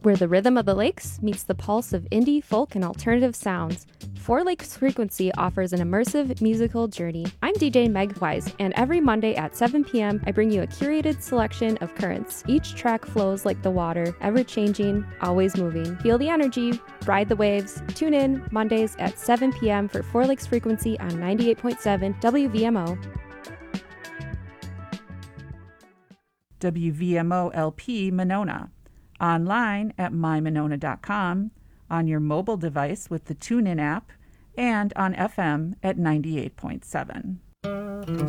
where the rhythm of the lakes meets the pulse of indie, folk, and alternative sounds. Four Lakes Frequency offers an immersive musical journey. I'm DJ Meg Wise, and every Monday at 7 p.m., I bring you a curated selection of currents. Each track flows like the water, ever-changing, always moving. Feel the energy, ride the waves. Tune in Mondays at 7 p.m. for Four Lakes Frequency on 98.7 WVMO. WVMO LP Monona. Online at mymonona.com, on your mobile device with the TuneIn app, and on FM at 98.7.